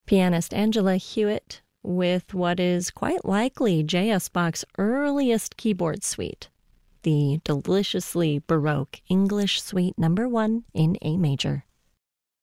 Pianist Angela Hewitt with what is quite likely J.S. Bach's earliest keyboard suite, the deliciously Baroque English Suite No. 1 in A major.